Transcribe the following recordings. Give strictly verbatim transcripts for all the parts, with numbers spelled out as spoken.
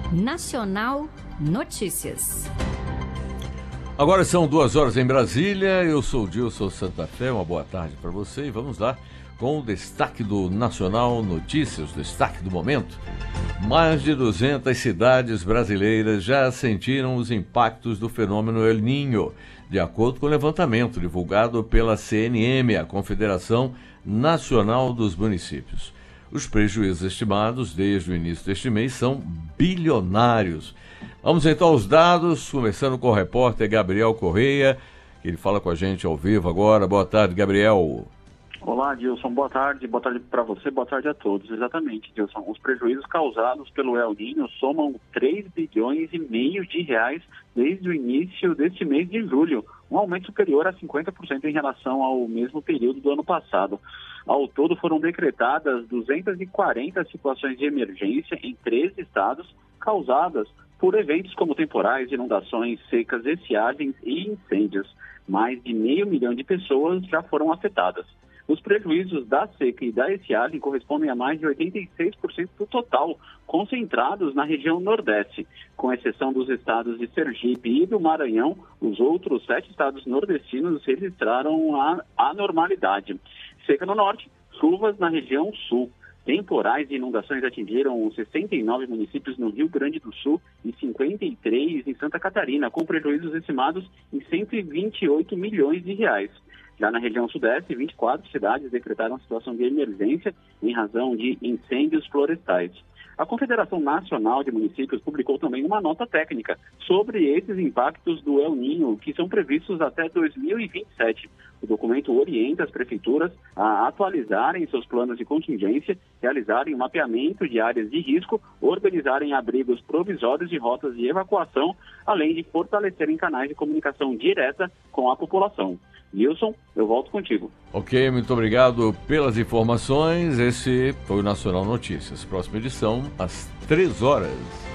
Nacional Notícias. Agora são duas horas em Brasília, eu sou o Dilson Santa Fé, uma boa tarde para você e vamos lá com o destaque do Nacional Notícias, o destaque do momento. Mais de duzentas cidades brasileiras já sentiram os impactos do fenômeno El Niño, de acordo com o levantamento divulgado pela C N M, a Confederação Nacional dos Municípios. Os prejuízos estimados desde o início deste mês são bilionários. Vamos então aos dados, começando com o repórter Gabriel Correia, que ele fala com a gente ao vivo agora. Boa tarde, Gabriel. Olá, Dilson. Boa tarde. Boa tarde para você, boa tarde a todos. Exatamente, Dilson. Os prejuízos causados pelo El Niño somam três bilhões e meio de reais desde o início deste mês de julho, um aumento superior a cinquenta por cento em relação ao mesmo período do ano passado. Ao todo, foram decretadas duzentas e quarenta situações de emergência em treze estados, causadas por eventos como temporais, inundações, secas, estiagens e incêndios. Mais de meio milhão de pessoas já foram afetadas. Os prejuízos da seca e da estiagem correspondem a mais de oitenta e seis por cento do total, concentrados na região Nordeste. Com exceção dos estados de Sergipe e do Maranhão, os outros sete estados nordestinos registraram a anormalidade. Seca no Norte, chuvas na região Sul. Temporais e inundações atingiram sessenta e nove municípios no Rio Grande do Sul e cinquenta e três em Santa Catarina, com prejuízos estimados em cento e vinte e oito milhões de reais. Já na região Sudeste, vinte e quatro cidades decretaram situação de emergência em razão de incêndios florestais. A Confederação Nacional de Municípios publicou também uma nota técnica sobre esses impactos do El Niño, que são previstos até dois mil e vinte e sete. O documento orienta as prefeituras a atualizarem seus planos de contingência, realizarem um mapeamento de áreas de risco, organizarem abrigos provisórios e rotas de evacuação, além de fortalecerem canais de comunicação direta com a população. Wilson, eu volto contigo. Ok, muito obrigado pelas informações. Esse foi o Nacional Notícias. Próxima edição, às três horas.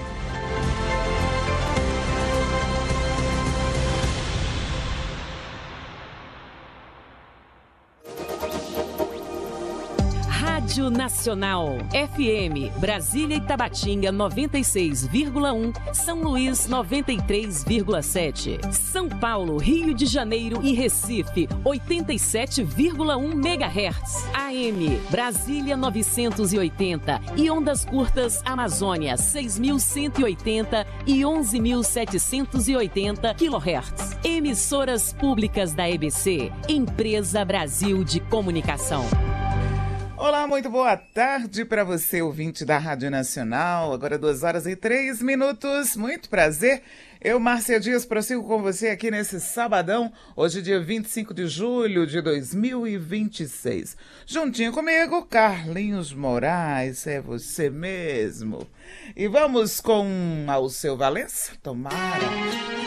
Rádio Nacional, F M, Brasília e Tabatinga noventa e seis vírgula um, São Luís noventa e três vírgula sete, São Paulo, Rio de Janeiro e Recife oitenta e sete vírgula um megahertz, A M, Brasília novecentos e oitenta e ondas curtas Amazônia seis mil cento e oitenta e onze mil setecentos e oitenta quilohertz. Emissoras públicas da E B C, Empresa Brasil de Comunicação. Olá, muito boa tarde para você, ouvinte da Rádio Nacional. Agora duas horas e três minutos. Muito prazer. Eu, Márcia Dias, prossigo com você aqui nesse sabadão, hoje dia vinte e cinco de julho de dois mil e vinte e seis. Juntinho comigo, Carlinhos Moraes, é você mesmo. E vamos com Alceu Valença, tomara.